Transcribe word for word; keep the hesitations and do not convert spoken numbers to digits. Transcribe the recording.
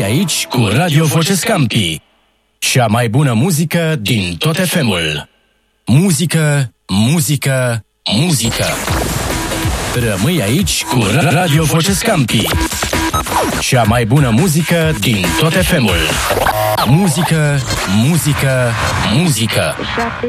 aici cu Radio Voce Scampi. Cea mai bună muzică din tot F M-ul. Muzică, muzică, muzică. Rămâi aici cu Radio Voce Scampi. Cea mai bună muzică din tot F M-ul. Muzică, muzică, muzică.